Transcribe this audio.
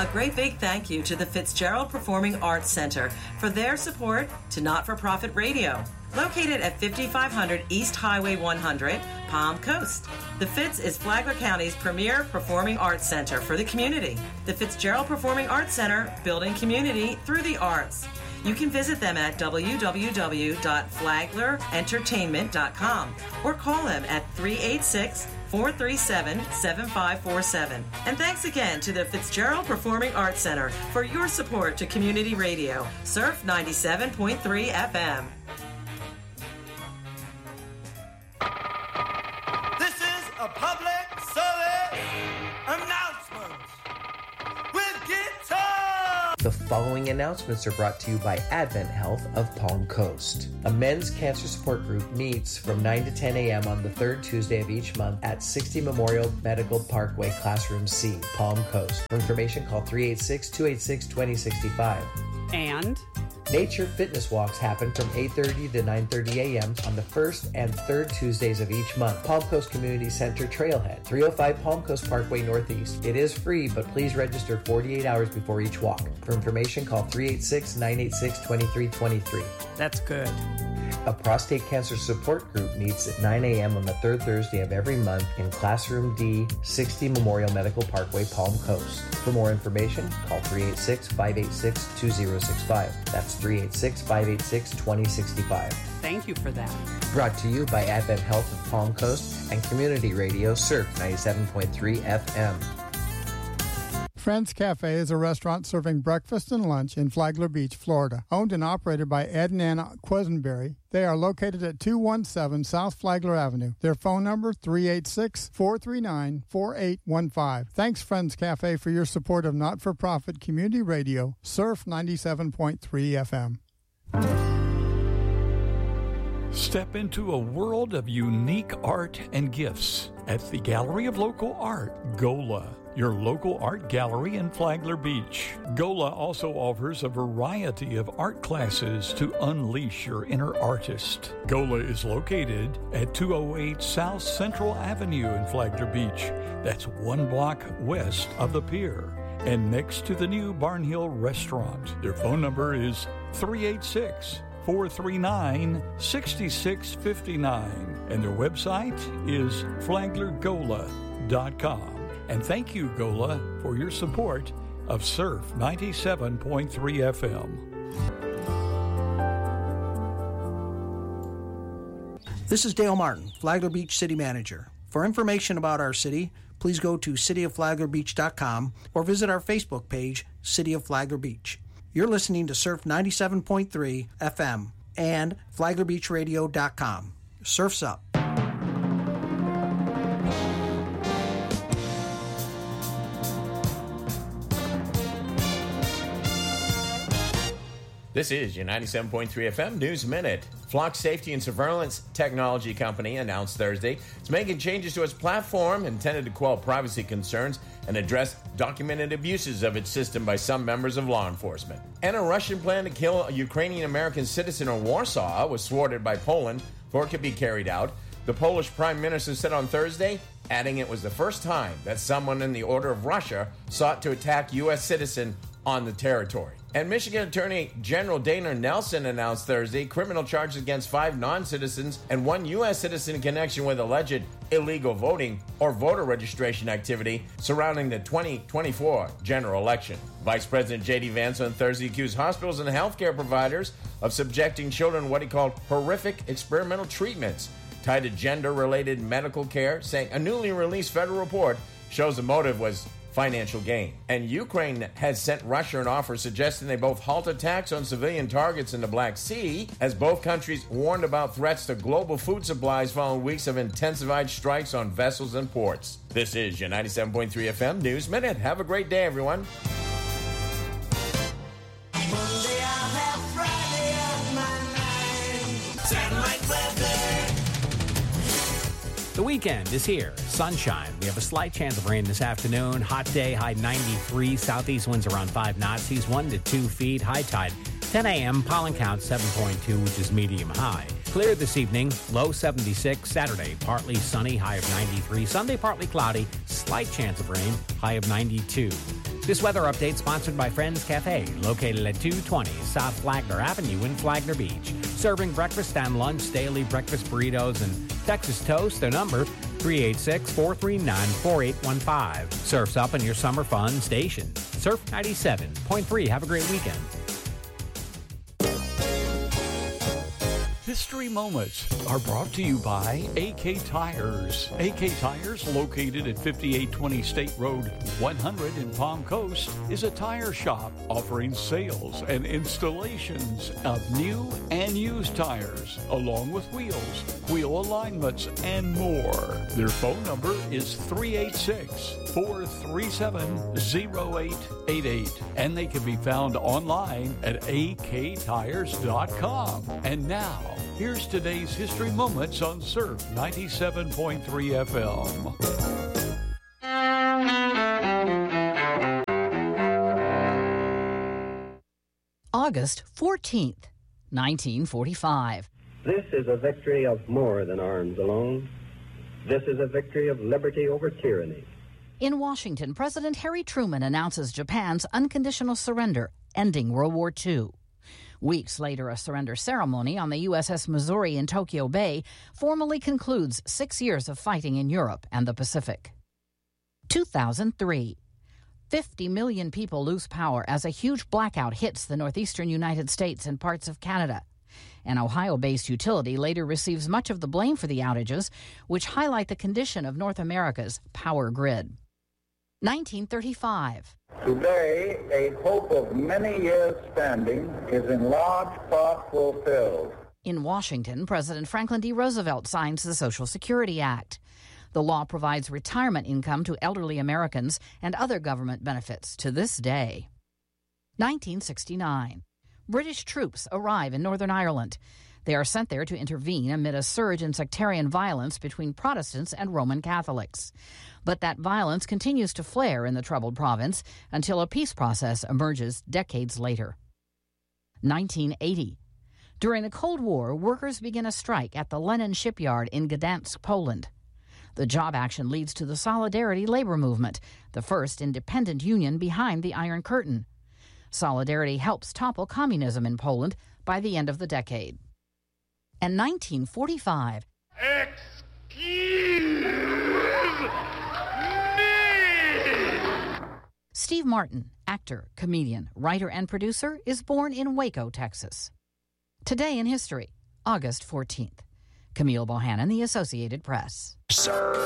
A great big thank you to the Fitzgerald Performing Arts Center for their support to Not-for-Profit Radio. Located at 5500 East Highway 100, Palm Coast. The Fitz is Flagler County's premier performing arts center for the community. The Fitzgerald Performing Arts Center, building community through the arts. You can visit them at www.flaglerentertainment.com or call them at 386-437-7547. And thanks again to the Fitzgerald Performing Arts Center for your support to community radio. Surf 97.3 FM. This is a public service announcement with guitar. The following announcements are brought to you by Advent Health of Palm Coast. A men's cancer support group meets from 9 to 10 a.m. on the third Tuesday of each month at 60 Memorial Medical Parkway, Classroom C, Palm Coast. For information, call 386-286-2065. And Nature Fitness Walks happen from 8:30 to 9:30 a.m. on the first and third Tuesdays of each month. Palm Coast Community Center Trailhead, 305 Palm Coast Parkway Northeast. It is free, but please register 48 hours before each walk. For information, call 386-986-2323. that's good. A prostate cancer support group meets at 9 a.m. on the third Thursday of every month in Classroom D, 60 Memorial Medical Parkway, Palm Coast. For more information, call 386-586-2065. That's 386-586-2065. Thank you for that. Brought to you by Advent Health of Palm Coast and Community Radio Surf 97.3 FM. Friends Cafe is a restaurant serving breakfast and lunch in Flagler Beach, Florida. Owned and operated by Ed and Anna Quisenberry, they are located at 217 South Flagler Avenue. Their phone number, 386-439-4815. Thanks, Friends Cafe, for your support of not-for-profit community radio, Surf 97.3 FM. Step into a world of unique art and gifts at the Gallery of Local Art, GOLA, your local art gallery in Flagler Beach. GOLA also offers a variety of art classes to unleash your inner artist. GOLA is located at 208 South Central Avenue in Flagler Beach. That's 1 block west of the pier and next to the new Barnhill Restaurant. Their phone number is 386-439-6659, and their website is flaglergola.com. And thank you, GOLA, for your support of Surf 97.3 FM. This is Dale Martin, Flagler Beach City Manager. For information about our city, please go to cityofFlaglerBeach.com or visit our Facebook page, City of Flagler Beach. You're listening to Surf 97.3 FM and FlaglerBeachRadio.com. Surf's up. This is your 97.3 FM News Minute. Flock Safety and Surveillance Technology Company announced Thursday it's making changes to its platform intended to quell privacy concerns and address documented abuses of its system by some members of law enforcement. And a Russian plan to kill a Ukrainian-American citizen in Warsaw was thwarted by Poland before it could be carried out. The Polish Prime Minister said on Thursday, adding it was the first time that someone in the Order of Russia sought to attack U.S. citizen on the territory. And Michigan Attorney General Dana Nelson announced Thursday criminal charges against 5 non-citizens and 1 U.S. citizen in connection with alleged illegal voting or voter registration activity surrounding the 2024 general election. Vice President J.D. Vance on Thursday accused hospitals and healthcare providers of subjecting children to what he called horrific experimental treatments tied to gender-related medical care, saying a newly released federal report shows the motive was financial gain. And Ukraine has sent Russia an offer suggesting they both halt attacks on civilian targets in the Black Sea, as both countries warned about threats to global food supplies following weeks of intensified strikes on vessels and ports. This is your 97.3 FM News Minute. Have a great day, everyone. Monday I'll have Friday on my mind. Satellite weather. The weekend is here. Sunshine. We have a slight chance of rain this afternoon. Hot day, high 93. Southeast winds around 5 knots. Seas 1 to 2 feet. High tide 10 a.m. Pollen count 7.2, which is medium high. Clear this evening. Low 76. Saturday, partly sunny. High of 93. Sunday, partly cloudy. Slight chance of rain. High of 92. This weather update sponsored by Friends Cafe, located at 220 South Flagler Avenue in Flagler Beach. Serving breakfast and lunch, daily breakfast burritos, and Texas toast. Their number, 386-439-4815. Surf's up in your summer fun station. Surf 97.3. Have a great weekend. History Moments are brought to you by AK Tires. AK Tires, located at 5820 State Road 100 in Palm Coast, is a tire shop offering sales and installations of new and used tires, along with wheels, wheel alignments, and more. Their phone number is 386-437-0888, and they can be found online at aktires.com. And now, here's today's History Moments on Surf 97.3 FM. August 14th, 1945. This is a victory of more than arms alone. This is a victory of liberty over tyranny. In Washington, President Harry Truman announces Japan's unconditional surrender, ending World War II. Weeks later, a surrender ceremony on the USS Missouri in Tokyo Bay formally concludes 6 years of fighting in Europe and the Pacific. 2003. 50 million people lose power as a huge blackout hits the northeastern United States and parts of Canada. An Ohio-based utility later receives much of the blame for the outages, which highlight the condition of North America's power grid. 1935. Today, a hope of many years standing is in large part fulfilled. In Washington, President Franklin D. Roosevelt signs the Social Security Act. The law provides retirement income to elderly Americans and other government benefits to this day. 1969. British troops arrive in Northern Ireland. They are sent there to intervene amid a surge in sectarian violence between Protestants and Roman Catholics. But that violence continues to flare in the troubled province until a peace process emerges decades later. 1980. During the Cold War, workers begin a strike at the Lenin shipyard in Gdansk, Poland. The job action leads to the Solidarity labor movement, the first independent union behind the Iron Curtain. Solidarity helps topple communism in Poland by the end of the decade. And 1945. Excuse me! Steve Martin, actor, comedian, writer, and producer, is born in Waco, Texas. Today in history, August 14th. Camille Bohannon, The Associated Press. Sir.